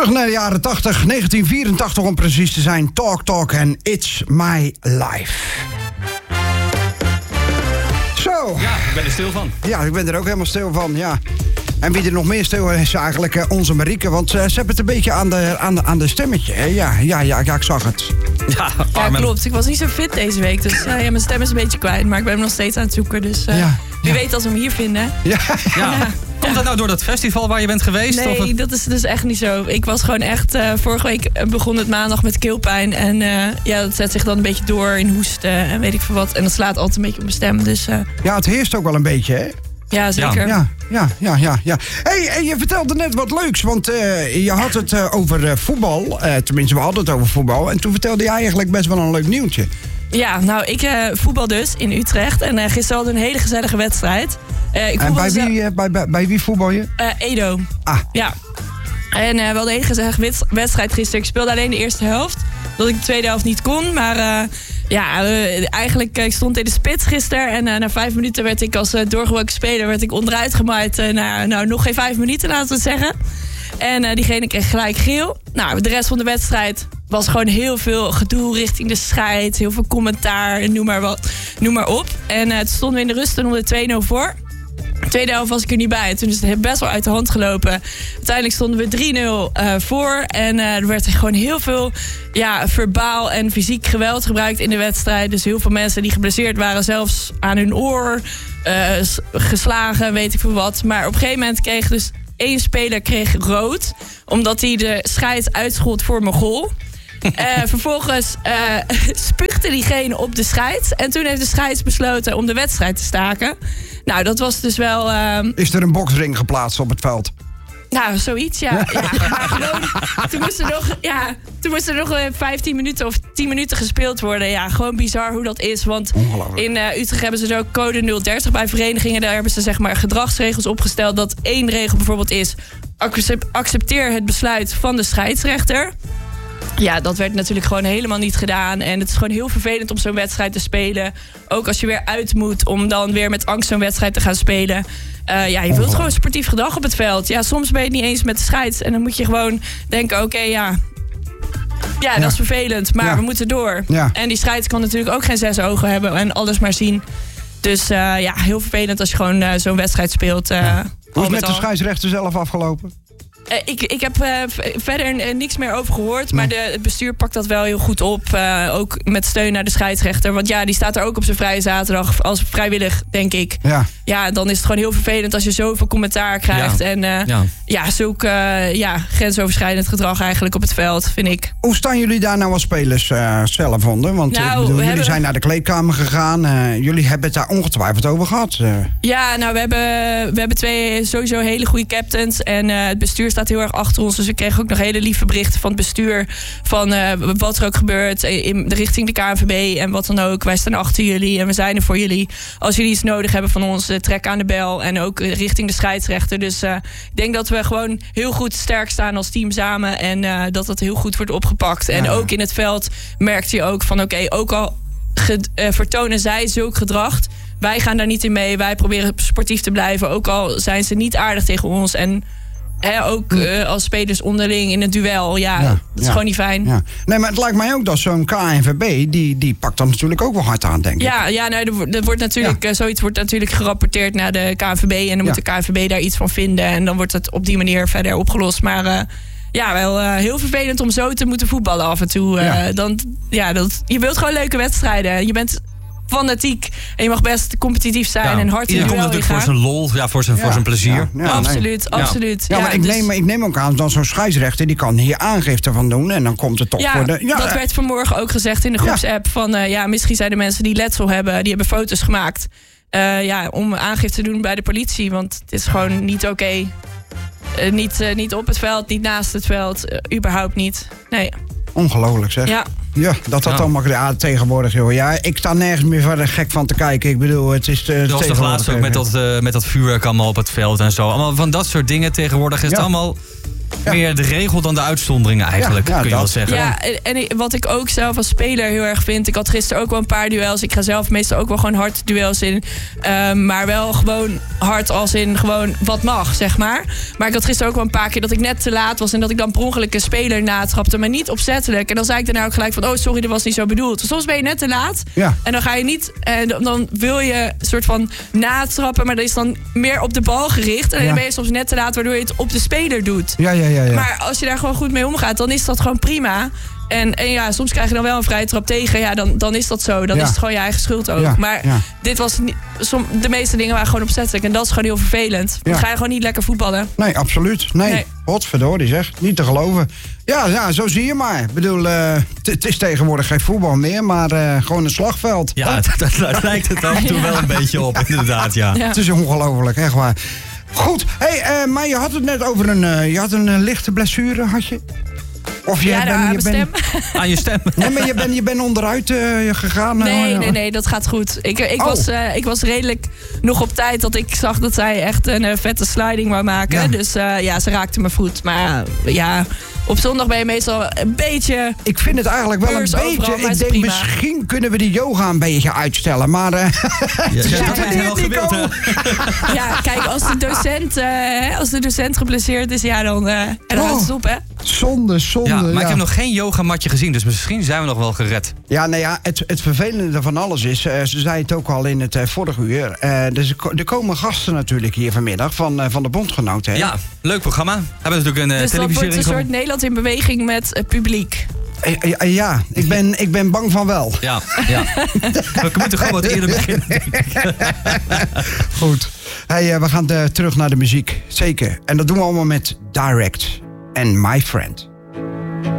Terug naar de jaren 80, 1984 om precies te zijn. Talk en It's My Life. Zo. Ja, ik ben er stil van. Ja, ik ben er ook helemaal stil van, ja. En wie er nog meer stil is eigenlijk onze Marieke. Want ze hebben het een beetje aan de stemmetje. Hè? Ja, ik zag het. Ja, klopt. Ik was niet zo fit deze week. Dus mijn stem is een beetje kwijt. Maar ik ben hem nog steeds aan het zoeken. Dus wie weet als we hem hier vinden. Ja. Komt dat nou door dat festival waar je bent geweest? Nee, dat is dus echt niet zo. Ik was gewoon echt... vorige week begon het maandag met keelpijn. En dat zet zich dan een beetje door in hoesten en weet ik veel wat. En dat slaat altijd een beetje op mijn stem. Dus, ja, het heerst ook wel een beetje, hè? Ja, zeker. Ja. Hey, je vertelde net wat leuks, want je had het over voetbal. Tenminste, we hadden het over voetbal. En toen vertelde je eigenlijk best wel een leuk nieuwtje. Ja, nou, ik voetbal dus in Utrecht. En gisteren hadden we een hele gezellige wedstrijd. En bij wie voetbal je? Edo. Ah. Ja. En we hadden een hele gezellige wedstrijd gisteren. Ik speelde alleen de eerste helft. Dat ik de tweede helft niet kon. Maar eigenlijk ik stond in de spits gisteren. En na 5 minuten werd ik als doorgebroken speler onderuit gemaaid. Nog geen 5 minuten, laten we zeggen. En diegene kreeg gelijk geel. Nou, de rest van de wedstrijd was gewoon heel veel gedoe richting de scheid. Heel veel commentaar, noem maar op. En toen stonden we in de rust en onder 2-0 voor. De tweede helft was ik er niet bij. Toen is het best wel uit de hand gelopen. Uiteindelijk stonden we 3-0 voor. En er werd gewoon heel veel verbaal en fysiek geweld gebruikt in de wedstrijd. Dus heel veel mensen die geblesseerd waren, zelfs aan hun oor geslagen, weet ik veel wat. Maar op een gegeven moment kreeg dus 1 speler rood, omdat hij de scheids uitschold voor mijn goal. Vervolgens spuugde diegene op de scheids. En toen heeft de scheids besloten om de wedstrijd te staken. Nou, dat was dus wel... Is er een boksring geplaatst op het veld? Nou, zoiets, ja. Maar gewoon, toen moest er nog 15 minuten of 10 minuten gespeeld worden. Ja, gewoon bizar hoe dat is. Want in Utrecht hebben ze ook code 030 bij verenigingen. Daar hebben ze zeg maar gedragsregels opgesteld. Dat 1 regel bijvoorbeeld is: accepteer het besluit van de scheidsrechter. Ja, dat werd natuurlijk gewoon helemaal niet gedaan. En het is gewoon heel vervelend om zo'n wedstrijd te spelen. Ook als je weer uit moet om dan weer met angst zo'n wedstrijd te gaan spelen. Je wilt gewoon sportief gedrag op het veld. Ja, soms ben je het niet eens met de scheids. En dan moet je gewoon denken, dat is vervelend. Maar we moeten door. Ja. En die scheids kan natuurlijk ook geen 6 ogen hebben en alles maar zien. Dus heel vervelend als je gewoon zo'n wedstrijd speelt. Hoe is het met de scheidsrechter zelf afgelopen? Ik heb verder niks meer over gehoord. Maar het bestuur pakt dat wel heel goed op. Ook met steun naar de scheidsrechter. Want die staat er ook op zijn vrije zaterdag als vrijwillig, denk ik. Ja, dan is het gewoon heel vervelend als je zoveel commentaar krijgt. En zulk grensoverschrijdend gedrag eigenlijk op het veld, vind ik. Hoe staan jullie daar nou als spelers zelf onder? Want jullie zijn naar de kleedkamer gegaan. Jullie hebben het daar ongetwijfeld over gehad. Ja, nou, we hebben 2 sowieso hele goede captains. En het bestuur staat heel erg achter ons. Dus we kregen ook nog hele lieve berichten van het bestuur. Van wat er ook gebeurt richting de KNVB en wat dan ook. Wij staan achter jullie en we zijn er voor jullie. Als jullie iets nodig hebben van ons, trek aan de bel. En ook richting de scheidsrechter. Dus ik denk dat we gewoon heel goed sterk staan als team samen. En dat heel goed wordt opgepakt. En ook in het veld merkte je ook van ook al vertonen zij zulk gedrag, wij gaan daar niet in mee. Wij proberen sportief te blijven. Ook al zijn ze niet aardig tegen ons. En als spelers onderling in het duel. Dat is gewoon niet fijn. Ja. Nee, maar het lijkt mij ook dat zo'n KNVB, die pakt dan natuurlijk ook wel hard aan, denk ik. Er wordt natuurlijk, zoiets wordt natuurlijk gerapporteerd naar de KNVB. En dan moet de KNVB daar iets van vinden. En dan wordt het op die manier verder opgelost. Maar wel heel vervelend om zo te moeten voetballen af en toe. Je wilt gewoon leuke wedstrijden. Je bent fanatiek en je mag best competitief zijn en hard in de duel ingaan. Iedereen komt natuurlijk voor zijn lol, voor zijn plezier. Absoluut. Ja, maar ik neem ook aan dat zo'n scheidsrechter die kan hier aangifte van doen en dan komt het toch voor de... Ja, dat werd vanmorgen ook gezegd in de groepsapp van misschien zijn er mensen die letsel hebben, die hebben foto's gemaakt om aangifte te doen bij de politie, want het is gewoon niet oké. Niet op het veld, niet naast het veld, überhaupt niet. Nee. Ongelooflijk zeg. Ja, dat allemaal tegenwoordig, joh. Ja, ik sta nergens meer verder gek van te kijken. Ik bedoel, het is... Dat was toch laatst ook met dat vuurwerk allemaal op het veld en zo. Allemaal van dat soort dingen tegenwoordig is het allemaal... meer de regel dan de uitzonderingen eigenlijk, kun je wel zeggen. Ja, en wat ik ook zelf als speler heel erg vind... Ik had gisteren ook wel een paar duels. Ik ga zelf meestal ook wel gewoon hard duels in. Maar wel gewoon hard als in gewoon wat mag, zeg maar. Maar ik had gisteren ook wel een paar keer dat ik net te laat was... en dat ik dan per ongeluk een speler natrapte, maar niet opzettelijk. En dan zei ik daarna ook gelijk van... oh, sorry, dat was niet zo bedoeld. Soms ben je net te laat en dan ga je niet... en dan wil je een soort van natrappen... maar dat is dan meer op de bal gericht. En dan ben je soms net te laat, waardoor je het op de speler doet. Ja. Maar als je daar gewoon goed mee omgaat, dan is dat gewoon prima. En ja, soms krijg je dan wel een vrije trap tegen. Ja, dan is dat zo. Dan is het gewoon je eigen schuld ook. Ja, maar dit was de meeste dingen waren gewoon opzettelijk. En dat is gewoon heel vervelend. Dan ga je gewoon niet lekker voetballen. Nee, absoluut. Nee. Godverdorie zeg. Niet te geloven. Ja, zo zie je maar. Ik bedoel, het is tegenwoordig geen voetbal meer, maar gewoon een slagveld. Ja, daar lijkt het af en toe wel een beetje op, inderdaad, ja. Het is ongelooflijk, echt waar. Goed, maar je had het net over een lichte blessure, had je? Of aan je stem. Nee, maar je bent onderuit gegaan. Nee, dat gaat goed. Ik was redelijk nog op tijd dat ik zag dat zij echt een vette sliding wou maken. Ja. Dus ze raakte mijn voet. Maar op zondag ben je meestal een beetje... Ik vind het eigenlijk wel een beetje... Overal, ik denk, misschien kunnen we die yoga een beetje uitstellen. Maar dat heb je wel gewild, hè? Ja, kijk, als de docent geblesseerd is, dan houdt het op, hè? Zonde. Ja, maar ik heb nog geen yogamatje gezien, dus misschien zijn we nog wel gered. Ja, het vervelende van alles is, ze zei het ook al in het vorige uur... er komen gasten natuurlijk hier vanmiddag van de Bondgenoten. Hè? Ja, leuk programma. We hebben natuurlijk een dus televisie. Dus dat wordt een soort Nederland in beweging met publiek. Ja, ik ben bang van wel. Ja. We moeten gewoon wat eerder beginnen. Goed. We gaan terug naar de muziek. Zeker. En dat doen we allemaal met Direct and My Friend.